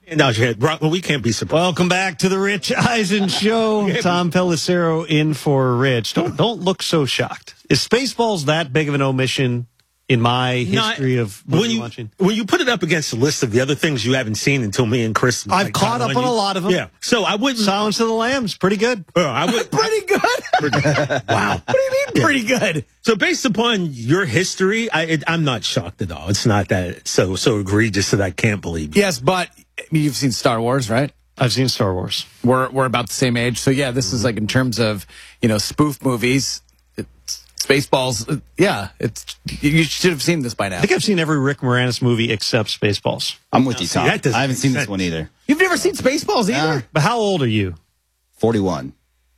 No, well, we can't be surprised. Welcome back to the Rich Eisen Show. Tom Pelissero in for Rich. Don't look so shocked. Is Spaceballs that big of an omission in my history of watching? When you put it up against the list of the other things you haven't seen until me and Chris, I've caught up on a lot of them. Yeah, so I wouldn't. Silence of the Lambs, pretty good. I would pretty good. Wow. What do you mean, pretty good? So based upon your history, I'm not shocked at all. It's not that so egregious that I can't believe you. Yes, but you've seen Star Wars, right? I've seen Star Wars. We're about the same age, so yeah, this is like in terms of spoof movies. Spaceballs, you should have seen this by now. I think I've seen every Rick Moranis movie except Spaceballs. I'm with you, Tom. that doesn't I haven't seen make this sense. one either. You've never seen Spaceballs either? But how old are you? 41.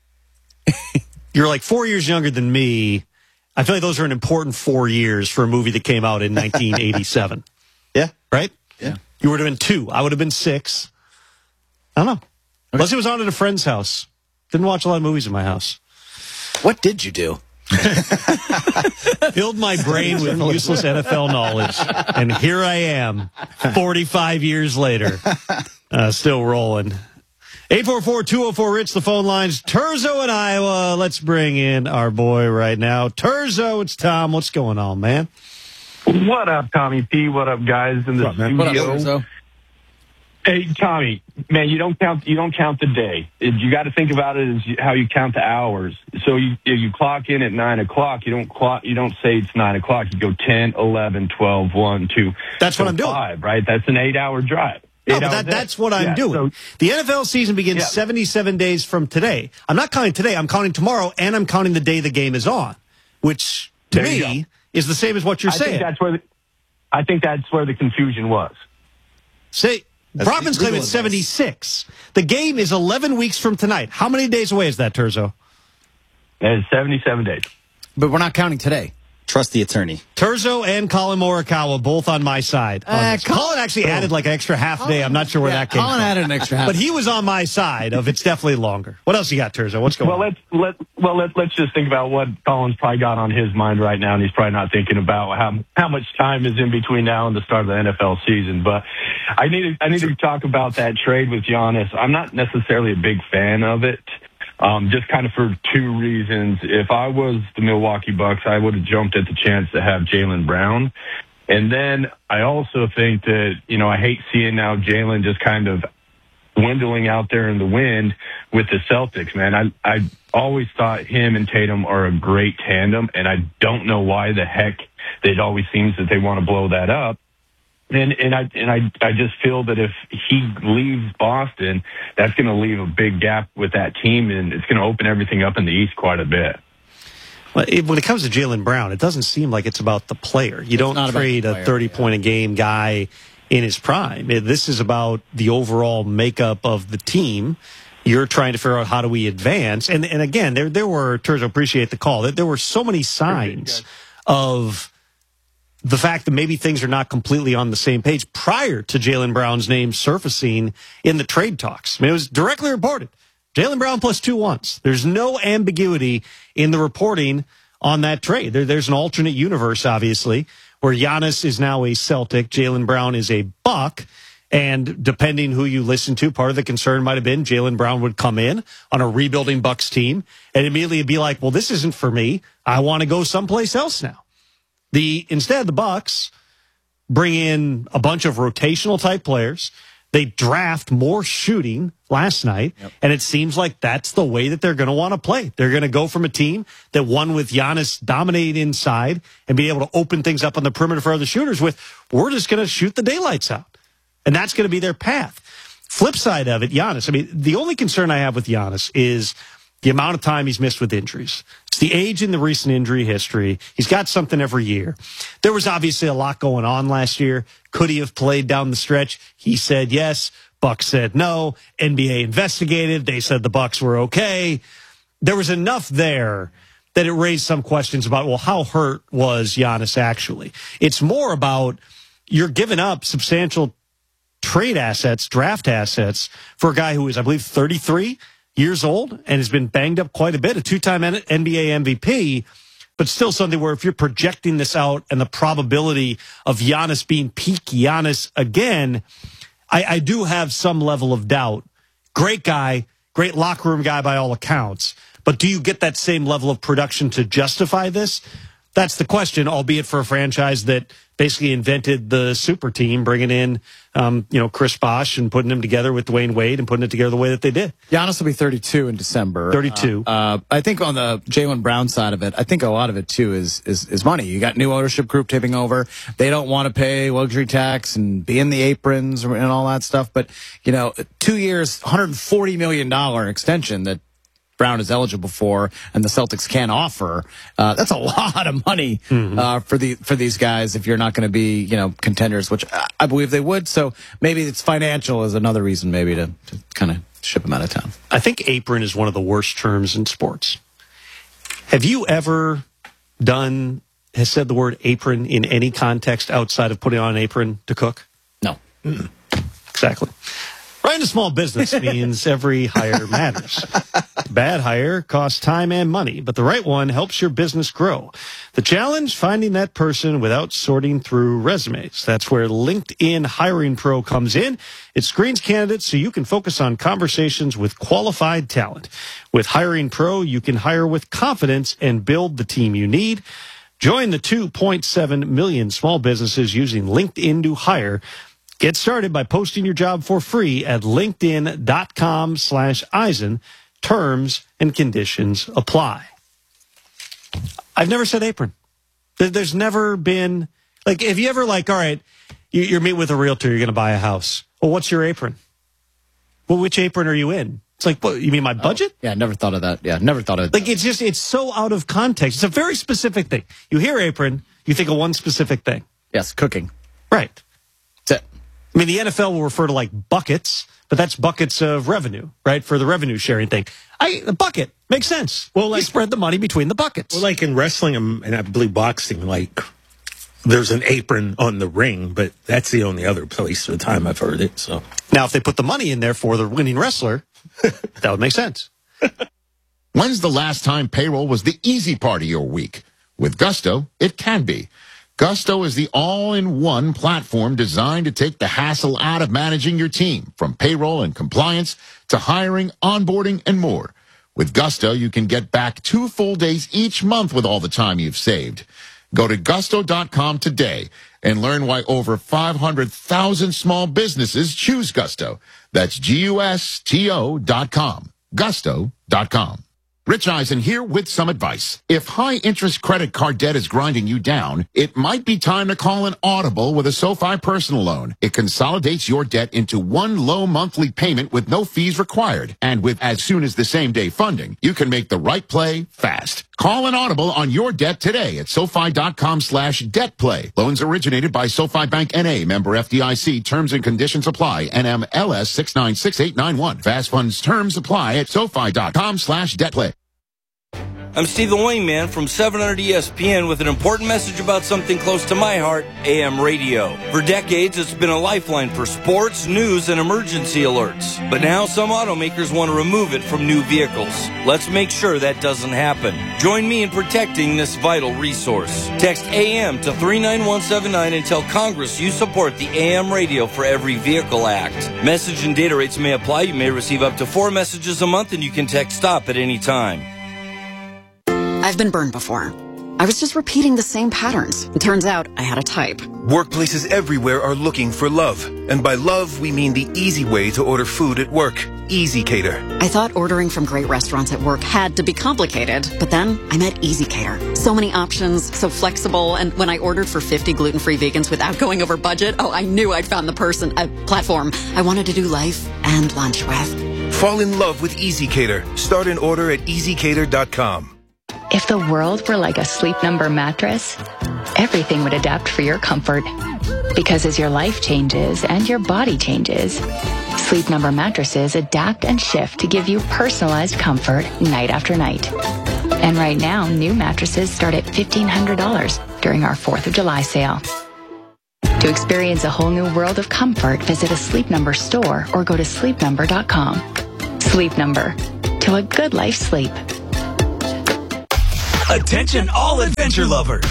You're like 4 years younger than me. I feel like those are an important 4 years for a movie that came out in 1987. Yeah. Right? Yeah. You would have been 2. I would have been 6. I don't know. Unless it was on at a friend's house. Didn't watch a lot of movies in my house. What did you do? Filled my brain with useless NFL knowledge. And here I am, 45 years later, still rolling. 844-204-RICH, the phone lines. Terzo in Iowa. Let's bring in our boy right now. Terzo, it's Tom. What's going on, man? What up, Tommy P? What up, guys in the studio? What up, Terzo? Hey, Tommy, man, you don't count the day. You got to think about it as how you count the hours. So you clock in at 9 o'clock. You don't say it's 9 o'clock. You go 10, 11, 12, 1, 2. That's what I'm doing. 5, right? That's an 8-hour drive. No, but that's what I'm doing. So, the NFL season begins 77 days from today. I'm not counting today. I'm counting tomorrow, and I'm counting the day the game is on, which to me is the same as what you're saying. I think that's where the confusion was. Say, Province claim it's 76. The game is 11 weeks from tonight. How many days away is that, Terzo? It's 77 days. But we're not counting today. Trust the attorney. Terzo and Colin Morikawa both on my side. Colin actually added like an extra half day. I'm not sure where that came Colin from. added an extra half. But he was on my side of it's definitely longer. What else you got, Terzo? What's going on? Let's just think about what Colin's probably got on his mind right now, and he's probably not thinking about how much time is in between now and the start of the NFL season. But I need to talk about that trade with Giannis. I'm not necessarily a big fan of it. Just kind of for two reasons. If I was the Milwaukee Bucks, I would have jumped at the chance to have Jaylen Brown. And then I also think that, I hate seeing now Jaylen just kind of dwindling out there in the wind with the Celtics, man. I always thought him and Tatum are a great tandem, and I don't know why the heck it always seems that they want to blow that up. And I just feel that if he leaves Boston, that's going to leave a big gap with that team, and it's going to open everything up in the East quite a bit. Well, when it comes to Jaylen Brown, it doesn't seem like it's about the player. You don't trade a 30-point-a-game guy in his prime. This is about the overall makeup of the team. You're trying to figure out how do we advance. And again, there were, Terzo, appreciate the call, there were so many signs of the fact that maybe things are not completely on the same page prior to Jaylen Brown's name surfacing in the trade talks. I mean, it was directly reported. Jaylen Brown plus 2 1s. There's no ambiguity in the reporting on that trade. There's an alternate universe, obviously, where Giannis is now a Celtic, Jaylen Brown is a Buck, and depending who you listen to, part of the concern might have been Jaylen Brown would come in on a rebuilding Bucks team and immediately be like, well, this isn't for me. I want to go someplace else now. Instead, the Bucks bring in a bunch of rotational type players. They draft more shooting last night, and it seems like that's the way that they're going to want to play. They're going to go from a team that won with Giannis dominating inside and be able to open things up on the perimeter for other shooters with, we're just going to shoot the daylights out. And that's going to be their path. Flip side of it, Giannis. I mean, the only concern I have with Giannis is the amount of time he's missed with injuries. It's the age in the recent injury history. He's got something every year. There was obviously a lot going on last year. Could he have played down the stretch? He said yes. Bucks said no. NBA investigated. They said the Bucks were okay. There was enough there that it raised some questions about, well, how hurt was Giannis actually? It's more about you're giving up substantial trade assets, draft assets for a guy who is, I believe, 33 years old and has been banged up quite a bit, a 2-time NBA MVP, but still something where if you're projecting this out and the probability of Giannis being peak Giannis again, I do have some level of doubt. Great guy, great locker room guy by all accounts. But do you get that same level of production to justify this? That's the question, albeit for a franchise that basically invented the super team, bringing in, Chris Bosh and putting him together with Dwayne Wade and putting it together the way that they did. Giannis will be 32 in December. 32. I think on the Jaylen Brown side of it, I think a lot of it too is money. You got new ownership group taking over. They don't want to pay luxury tax and be in the aprons and all that stuff. But 2 years, $140 million extension that Brown is eligible for and the Celtics can offer. That's a lot of money for these guys if you're not going to be contenders, which I believe they would. So maybe it's financial is another reason maybe to kind of ship them out of town. I think apron is one of the worst terms in sports. Have you ever said the word apron in any context outside of putting on an apron to cook? No. Exactly. Running a small business means every hire matters. Bad hire costs time and money, but the right one helps your business grow. The challenge, finding that person without sorting through resumes. That's where LinkedIn Hiring Pro comes in. It screens candidates so you can focus on conversations with qualified talent. With Hiring Pro, you can hire with confidence and build the team you need. Join the 2.7 million small businesses using LinkedIn to hire. Get started by posting your job for free at linkedin.com/Eisen. Terms and conditions apply. I've never said apron. There's never been, have you ever all right, you're meeting with a realtor, you're going to buy a house. Well, what's your apron? Well, which apron are you in? It's what, you mean my budget? Yeah, never thought of that. Yeah, never thought of it. It's so out of context. It's a very specific thing. You hear apron, you think of one specific thing. Yes, cooking. Right. That's it. I mean, the NFL will refer to buckets, but that's buckets of revenue, right? For the revenue sharing thing. A bucket makes sense. Well, you spread the money between the buckets. Well, in wrestling and I believe boxing, there's an apron on the ring, but that's the only other place of the time I've heard it. So now, if they put the money in there for the winning wrestler, that would make sense. When's the last time payroll was the easy part of your week? With Gusto, it can be. Gusto is the all-in-one platform designed to take the hassle out of managing your team, from payroll and compliance to hiring, onboarding, and more. With Gusto, you can get back 2 full days each month with all the time you've saved. Go to gusto.com today and learn why over 500,000 small businesses choose Gusto. That's GUSTO.com. Gusto.com. Rich Eisen here with some advice. If high-interest credit card debt is grinding you down, it might be time to call an Audible with a SoFi personal loan. It consolidates your debt into one low monthly payment with no fees required. And with as soon as the same-day funding, you can make the right play fast. Call an Audible on your debt today at SoFi.com/DebtPlay. Loans originated by SoFi Bank N.A., member FDIC. Terms and conditions apply. NMLS 696891. Fast funds terms apply at SoFi.com/DebtPlay. I'm Steve the Wingman from 700 ESPN with an important message about something close to my heart, AM radio. For decades, it's been a lifeline for sports, news, and emergency alerts. But now some automakers want to remove it from new vehicles. Let's make sure that doesn't happen. Join me in protecting this vital resource. Text AM to 39179 and tell Congress you support the AM Radio for Every Vehicle Act. Message and data rates may apply. You may receive up to 4 messages a month, and you can text STOP at any time. I've been burned before. I was just repeating the same patterns. It turns out I had a type. Workplaces everywhere are looking for love. And by love, we mean the easy way to order food at work. Easy Cater. I thought ordering from great restaurants at work had to be complicated, but then I met Easy Cater. So many options, so flexible, and when I ordered for 50 gluten-free vegans without going over budget, I knew I'd found the platform I wanted to do life and lunch with. Fall in love with Easy Cater. Start an order at easycater.com. If the world were like a Sleep Number mattress, everything would adapt for your comfort. Because as your life changes and your body changes, Sleep Number mattresses adapt and shift to give you personalized comfort night after night. And right now, new mattresses start at $1,500 during our 4th of July sale. To experience a whole new world of comfort, visit a Sleep Number store or go to sleepnumber.com. Sleep Number. To a good life sleep. Attention all adventure lovers.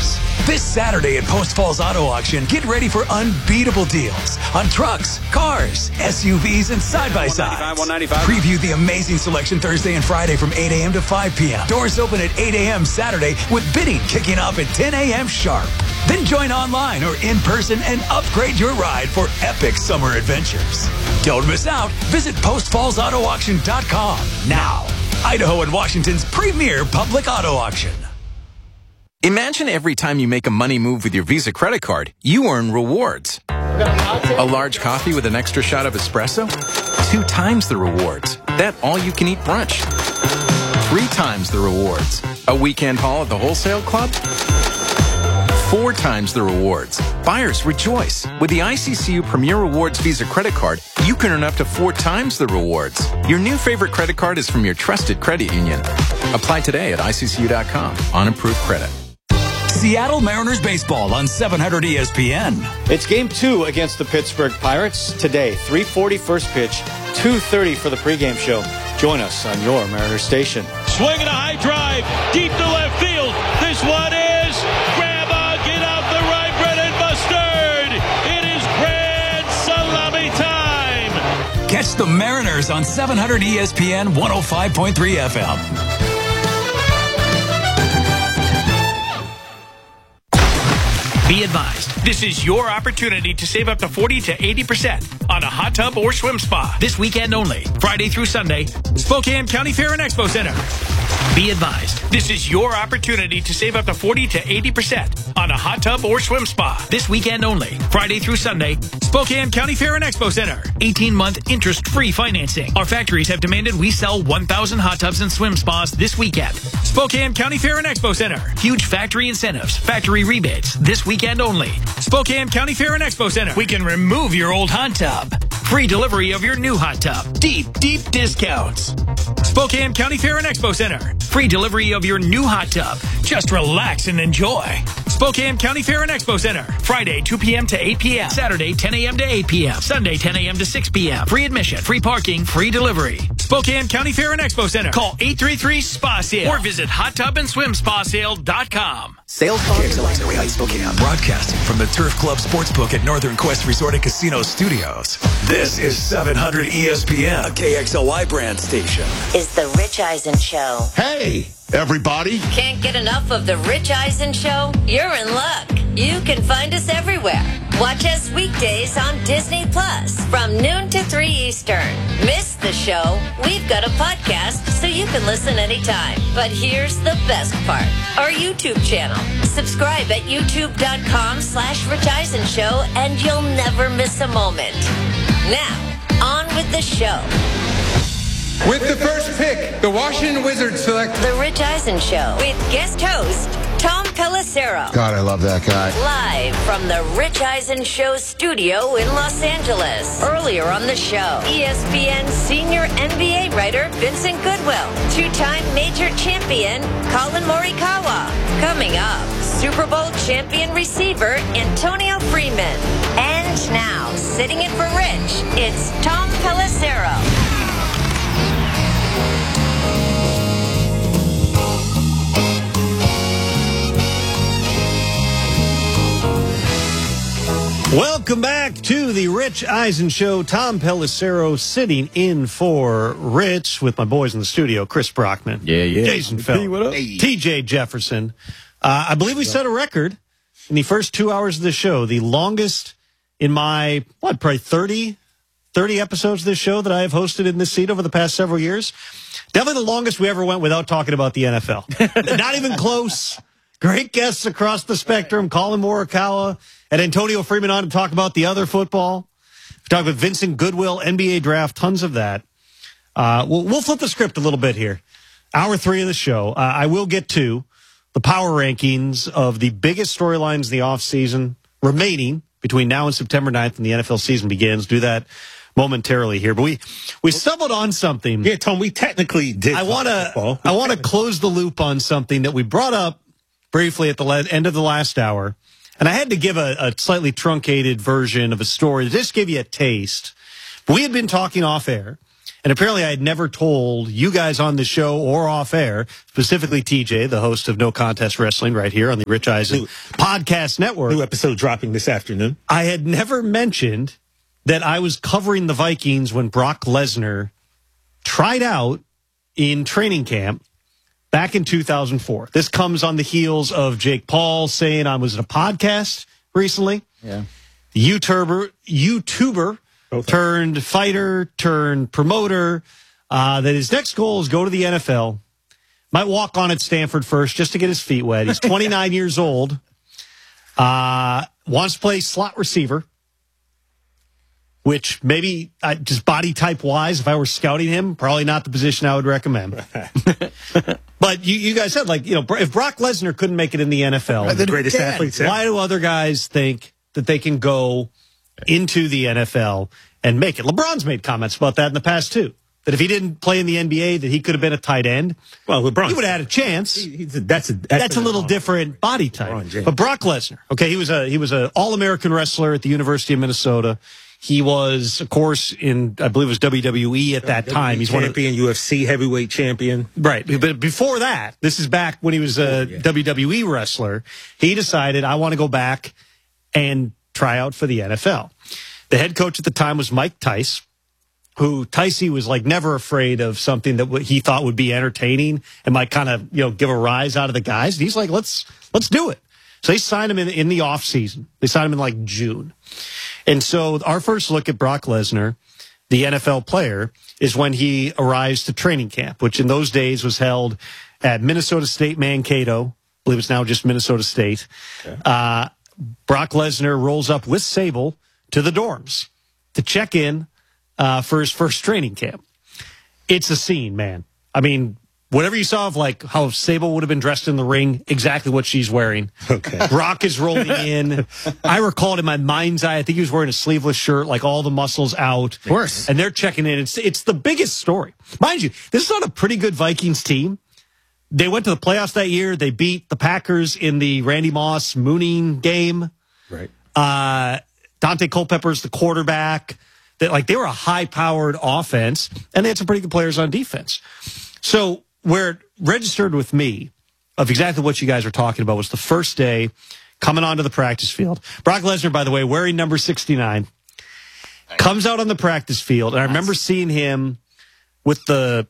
This Saturday at Post Falls Auto Auction, get ready for unbeatable deals on trucks, cars, SUVs, and side-by-sides. Preview the amazing selection Thursday and Friday from 8 a.m. to 5 p.m. Doors open at 8 a.m. Saturday with bidding kicking off at 10 a.m. sharp. Then join online or in person and upgrade your ride for epic summer adventures. Don't miss out. Visit postfallsautoauction.com now. Idaho and Washington's premier public auto auction. Imagine every time you make a money move with your Visa credit card, you earn rewards. A large coffee with an extra shot of espresso? 2 times the rewards. That all-you-can-eat brunch. 3 times the rewards. A weekend haul at the wholesale club? 4 times the rewards. Buyers, rejoice. With the ICCU Premier Rewards Visa credit card, you can earn up to 4 times the rewards. Your new favorite credit card is from your trusted credit union. Apply today at ICCU.com on approved credit. Seattle Mariners baseball on 700 ESPN. It's game 2 against the Pittsburgh Pirates today. 3:40 first pitch, 2:30 for the pregame show. Join us on your Mariners station. Swinging a high drive, deep to left field. This one is grab on, get out the right, Brennan Mustard. It is grand salami time. Catch the Mariners on 700 ESPN 105.3 FM. Be advised, this is your opportunity to save up to 40 to 80% on a hot tub or swim spa. This weekend only, Friday through Sunday, Spokane County Fair and Expo Center. Be advised, this is your opportunity to save up to 40 to 80% on a hot tub or swim spa. This weekend only, Friday through Sunday, Spokane County Fair and Expo Center. 18-month interest-free financing. Our factories have demanded we sell 1,000 hot tubs and swim spas this weekend. Spokane County Fair and Expo Center. Huge factory incentives, factory rebates, this weekend only. Spokane County Fair and Expo Center. We can remove your old hot tub. Free delivery of your new hot tub. Deep, deep discounts. Spokane County Fair and Expo Center. Free delivery of your new hot tub. Just relax and enjoy. Spokane County Fair and Expo Center. Friday, 2 p.m. to 8 p.m. Saturday, 10 a.m. to 8 p.m. Sunday, 10 a.m. to 6 p.m. Free admission, free parking, free delivery. Spokane County Fair and Expo Center. Call 833-SPA-SALE or visit hottubandSwimSpaSale.com. Sales KXLX Spokane, broadcasting from the Turf Club Sportsbook at Northern Quest Resort and Casino Studios. This is 700 ESPN, a KXLY brand station. Is the Rich Eisen Show. Hey, everybody. Can't get enough of the Rich Eisen Show? You're in luck. You can find us everywhere. Watch us weekdays on Disney Plus from noon to 3 Eastern. Miss the show? We've got a podcast so you can listen anytime. But here's the best part. Our YouTube channel. Subscribe at youtube.com/Rich Eisen Show and you'll never miss a moment. Now, on with the show. With the first pick, the Washington Wizards select The Rich Eisen Show with guest host Tom Pelissero. God, I love that guy. Live from the Rich Eisen Show studio in Los Angeles. Earlier on the show, ESPN senior NBA writer Vincent Goodwill. 2-time major champion Colin Morikawa. Coming up, Super Bowl champion receiver Antonio Freeman. And now, sitting in for Rich, it's Tom Pelissero. Welcome back to the Rich Eisen Show. Tom Pelissero sitting in for Rich with my boys in the studio, Chris Brockman. Yeah. Jason Feld. TJ Jefferson. I believe we set a record in the first 2 hours of the show. The longest in my, probably 30 episodes of this show that I have hosted in this seat over the past several years. Definitely the longest we ever went without talking about the NFL. Not even close. Great guests across the spectrum. Colin Morikawa and Antonio Freeman on to talk about the other football. We talked with Vincent Goodwill, NBA draft, tons of that. We'll flip the script a little bit here. Hour 3 of the show. I will get to the power rankings of the biggest storylines in the offseason remaining between now and September 9th when the NFL season begins. Do that momentarily here. But we stumbled on something. Yeah, Tom, we technically did. I want to close the loop on something that we brought up briefly at the end of the last hour. And I had to give a slightly truncated version of a story to just give you a taste. We had been talking off air, And apparently I had never told you guys on the show or off air, specifically TJ, the host of No Contest Wrestling right here on the Rich Eisen Podcast Network. New episode dropping this afternoon. I had never mentioned that I was covering the Vikings when Brock Lesnar tried out in training camp back in 2004. This comes on the heels of Jake Paul saying I was at a podcast recently. Yeah. The YouTuber turned fighter, turned promoter, that his next goal is go to the NFL. Might walk on at Stanford first just to get his feet wet. He's 29 years old. Wants to play slot receiver, which maybe just body type wise, if I were scouting him, probably not the position I would recommend. But you guys said, like, if Brock Lesnar couldn't make it in the NFL, the greatest athletes, why do other guys think that they can go into the NFL and make it? LeBron's made comments about that in the past, too. That if he didn't play in the NBA, that he could have been a tight end. Well, LeBron, he would have had a chance. That's a little different body type. But Brock Lesnar, okay, he was a All-American wrestler at the University of Minnesota. He was, of course, I believe it was WWE at that time. He's champion, UFC heavyweight champion. Right. But before that, this is back when he was a WWE wrestler. He decided, I want to go back and try out for the NFL. The head coach at the time was Mike Tice, who Ticey was like never afraid of something that he thought would be entertaining and might kind of, give a rise out of the guys. And he's like, let's do it. So they signed him in the off season. They signed him in like June. And so our first look at Brock Lesnar, the NFL player, is when he arrives to training camp, which in those days was held at Minnesota State Mankato. I believe it's now just Minnesota State. Okay. Brock Lesnar rolls up with Sable to the dorms to check in for his first training camp. It's a scene, man. I mean, whatever you saw of like how Sable would have been dressed in the ring, exactly what she's wearing. Okay. Brock is rolling in. I recall it in my mind's eye. I think he was wearing a sleeveless shirt, like all the muscles out. Of course. And they're checking in. It's the biggest story. Mind you, this is on a pretty good Vikings team. They went to the playoffs that year. They beat the Packers in the Randy Moss mooning game. Right. Dante Culpepper's the quarterback. They were a high-powered offense, and they had some pretty good players on defense. So where it registered with me of exactly what you guys are talking about was the first day coming onto the practice field. Brock Lesnar, by the way, wearing number 69, comes out on the practice field, and I remember seeing him with the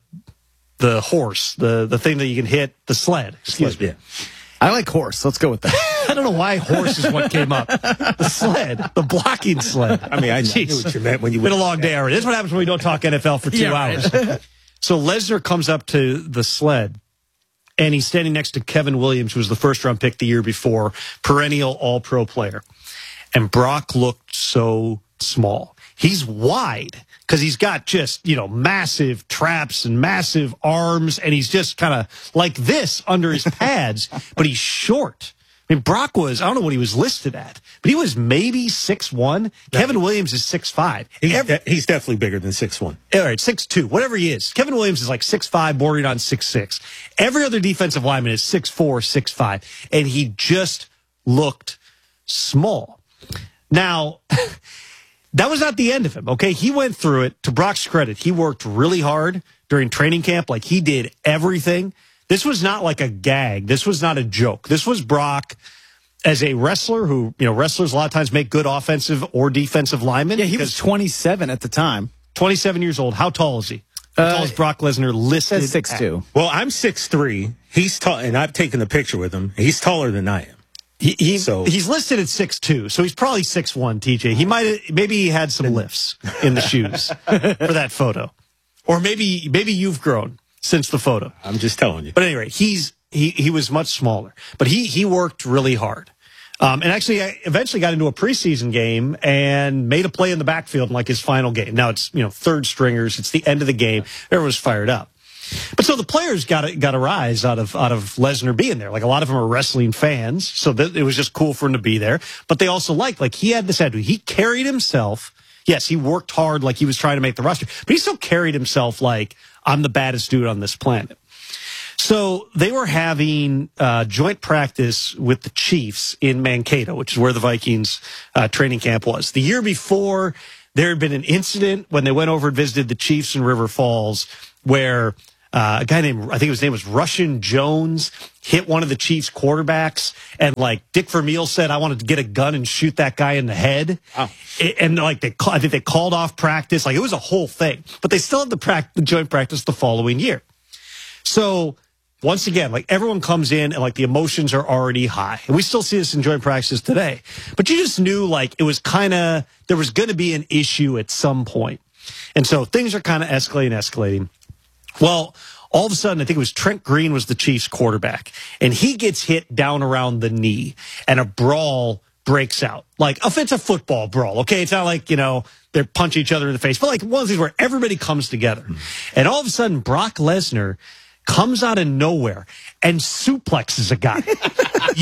horse, the thing that you can hit, the sled. Excuse me. Yeah. I like horse. Let's go with that. I don't know why horse is what came up. The sled, the blocking sled. I mean, I knew what you meant when you been a long day already. This is what happens when we don't talk NFL for 2 hours. Right. So Lesnar comes up to the sled, and he's standing next to Kevin Williams, who was the first-round pick the year before, perennial All-Pro player. And Brock looked so small. He's wide because he's got just, massive traps and massive arms, and he's just kind of like this under his pads, but he's short. I mean, Brock was, I don't know what he was listed at, but he was maybe 6'1". Kevin Williams is 6'5". He's definitely bigger than 6'1". All right, 6'2", whatever he is. Kevin Williams is like 6'5", bordering on 6'6". Every other defensive lineman is 6'4", 6'5", and he just looked small. Now, that was not the end of him, okay? He went through it. To Brock's credit, he worked really hard during training camp. Like, he did everything. This was not like a gag. This was not a joke. This was Brock as a wrestler who, wrestlers a lot of times make good offensive or defensive linemen. Yeah, he was 27 at the time. 27 years old. How tall is he? How tall is Brock Lesnar listed? 6'2". Well, I'm 6'3". He's tall, and I've taken a picture with him. He's taller than I am. He's listed at 6'2", so he's probably 6'1", TJ. Maybe he had some lifts in the shoes for that photo. Or maybe you've grown since the photo. I'm just telling you. But anyway, he was much smaller. But he worked really hard. And actually, I eventually got into a preseason game and made a play in the backfield in like his final game. Now it's, third stringers. It's the end of the game. Everyone's fired up. But so the players got a rise out of Lesnar being there. Like, a lot of them are wrestling fans, so it was just cool for him to be there. But they also he had this attitude. He carried himself. Yes, he worked hard like he was trying to make the roster, but he still carried himself like, I'm the baddest dude on this planet. So they were having joint practice with the Chiefs in Mankato, which is where the Vikings training camp was. The year before, there had been an incident when they went over and visited the Chiefs in River Falls where a guy named, I think his name was Russian Jones, hit one of the Chiefs quarterbacks. And like Dick Vermeil said, I wanted to get a gun and shoot that guy in the head. Oh. And like I think they called off practice. Like it was a whole thing. But they still had the joint practice the following year. So once again, like everyone comes in and like the emotions are already high. And we still see this in joint practices today. But you just knew like it was there was going to be an issue at some point. And so things are kind of escalating. Well, all of a sudden, I think it was Trent Green was the Chiefs quarterback, and he gets hit down around the knee, and a brawl breaks out. Like, it's a football brawl, okay? It's not like, they punch each other in the face, but like one of these where everybody comes together. And all of a sudden, Brock Lesnar comes out of nowhere and suplexes a guy.